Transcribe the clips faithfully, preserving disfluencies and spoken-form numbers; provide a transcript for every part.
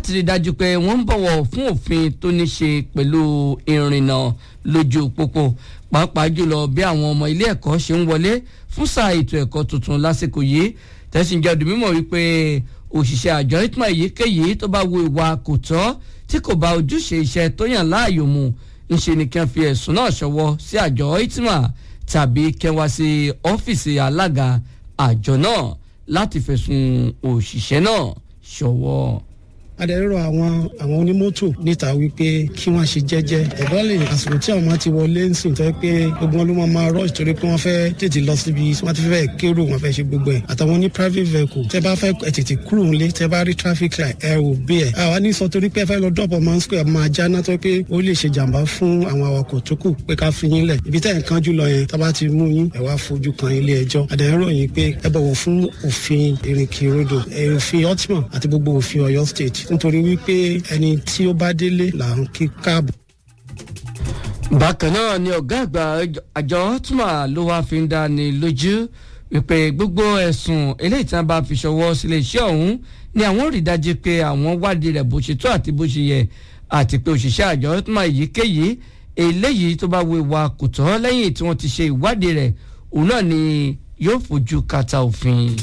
láti rí dájú pé wọ́n ń bọ̀wọ̀ fún òfin tó ní ṣe pẹ̀lú ìrìnnà lójú pópó pàápàá jùlọ bí àwọn ọmọ ilé ẹ̀kọ́ ṣe ń wọlé fún sáà ètò ẹ̀kọ́ tuntun lásìkò yìí tẹ̀sí jẹ́ ọdún mímọ̀ wípé òṣìṣẹ́ àjọ ìtìmọ̀ èyíkéyìí tó bá wo ìwà kò tọ́ tí kò bá ojúṣe iṣẹ́ tó yàn láàyò mu ńṣe ni kí wọ́n fi ẹ̀sùn náà ṣọwọ́ sí àjọ ìtìmọ̀ tàbí kí wọ́n wá sí ọ́fíìsì alága àjọ náà láti fẹ̀sùn òṣìṣẹ́ náà ṣọwọ́. adẹ́rọ̀ àwọn àwọn onímọ́tò níta wípé kí wọ́n ṣe jẹ́jẹ́ ẹ̀bọ́n lè àsìkò tí àwọn ti wọlé ń sìn tó yẹ pé gbogbo wọn ló máa máa rush torí pé wọ́n fẹ́ tètè lọ síbi wọ́n ti fẹ́ kérò wọ́n fẹ́ ṣe gbogbo ẹ̀ àtàwọn ní private vehicle tẹ́ bá fẹ́ tètè kúrò ńlé tẹ́ bá rí traffic light ẹ ò bí ẹ̀ àwa ní sọ torí pé ẹ fẹ́ lọ drop ọmọ square máa jáná tó pé ó lè ṣe jàǹbá fún àwọn awakọ̀ tó kù pé ká fi yín lẹ̀ ibi tẹ́ ẹ̀ kánjú lọ yẹn tá bá ti mú yín ẹ wá fojú kan ilé ẹjọ́ adẹ́rọ̀ yìí pé ẹ bọ̀wọ̀ fún òfin ìrìnkèrindò òfin ultima àti gbogbo òfin Ọ̀yọ́ state nítorí wípé ẹni tí ó bá délé là ń kí káàbọ̀. bákan náà ni ọ̀gá àgbà àjọ tuma ló wáá fi ń dá ní lójú wípé gbogbo ẹ̀sùn eléyìí tí wọ́n bá fi ṣọwọ́ sílé iṣẹ́ ọ̀hún ni àwọn rí dájú pé àwọn wádìí rẹ̀ bó ṣe tó àti bó ṣe yẹ àti pé òṣìṣẹ́ àjọ tuma èyíkéyìí eléyìí tó bá wo ìwà kò tọ́ lẹ́yìn tí wọ́n ti ṣe ìwádìí rẹ̀ òun náà ni yóò fojú kàtà òfin.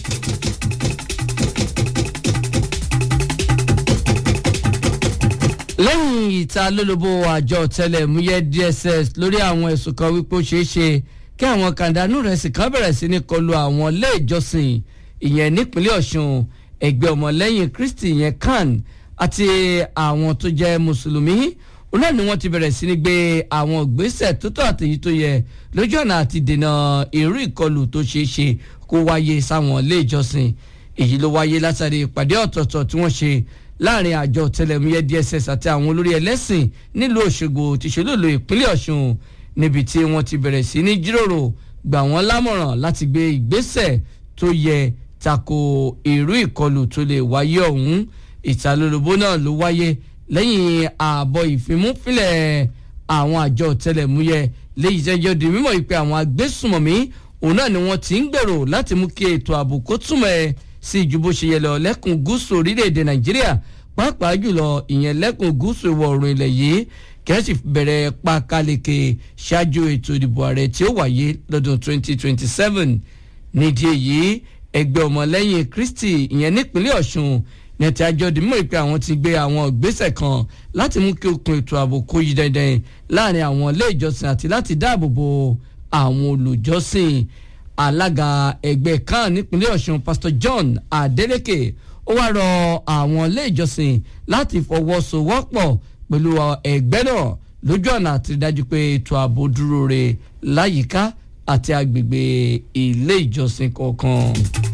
lẹ́yìn ìta lólobó àjọ ọ̀tẹlẹ̀múyẹ́ D S S lórí àwọn ẹ̀sùn kan wípé ó ṣeé ṣe kí àwọn kàńdánù rẹ̀ sì kàn bẹ̀rẹ̀ sí ní kọlu àwọn ilé ìjọsìn ìyẹn nípínlẹ̀ Ọ̀ṣun ẹgbẹ́ ọmọlẹ́yìn Kristi ìyẹn CAN àti àwọn tó jẹ́ mùsùlùmí òun náà ni wọ́n ti bẹ̀rẹ̀ sí ní gbé àwọn ìgbésẹ̀ tó tọ́ àtèyí tó yẹ lójú ọ̀nà àti dènà irú ìkọlù tó ṣeé ṣe kó wáyé sáwọn ilé ìjọsìn èyí ló wáyé látàrí ìpàdé ọ̀tọ̀ọ̀tọ̀ tí wọ́n ṣe láàrin àjọ ọ̀tẹlẹ̀múyẹ́ D S S àti àwọn olórí ẹlẹ́sìn nílùú Òṣogbo tí ṣolóòlò ìpínlẹ̀ Ọ̀ṣun níbi tí wọ́n ti bẹ̀rẹ̀ sí ní jíròrò gbà wọ́n lámọ̀ràn láti gbé ìgbésẹ̀ tó yẹ tako irú ìkọlù tó lè wáyé ọ̀hún ìtalólobó náà ló wáyé lẹ́yìn ààbọ̀ ìfimúfilẹ̀ àwọn àjọ ọ̀tẹlẹ̀múyẹ́ léyìí jẹ́jọ́ di mímọ̀ ìpè àwọn agbésùmọ̀mí òun náà ni wọ́n ti ń gbèrò láti mú kí ètò ààbò kó túmọ̀ ẹ̀ sí ju bó ṣe yẹ lọ lẹ́kùn gúúsù orílẹ̀-èdè Nàìjíríà pàápàá jùlọ ìyẹn lẹ́kùn gúúsù ìwọ̀ oòrùn ilẹ̀ yìí kẹ́sì bẹ̀rẹ̀ pakaleke ṣáájú ètò ìdìbò ààrẹ tí ó wáyé lọ́dún twenty twenty-seven nídìí èyí ẹgbẹ́ ọmọlẹ́yìn Kristi ìyẹn nípínlẹ̀ Ọ̀ṣun nẹ̀tẹ̀ àjọ dìímọ̀ ìpè àwọn ti gbé àwọn ìgbésẹ̀ kan láti mú kí okùn ètò ààbò kó yí dandan láàrin àwọn ilé ìjọsìn àti láti dáàbò bo àwọn olùjọ́sìn alága ẹgbẹ́ CAN nípínlẹ̀ Ọ̀ṣun Pastor John Adeleke ó wá rọ àwọn ilé ìjọsìn láti fọwọ́sowọ́pọ̀ pẹ̀lú ẹgbẹ́ náà lójú ọ̀nà àti dájú pé ètò ààbò dúró re láyìíká àti agbègbè ilé ìjọsìn kọ̀ọ̀kan.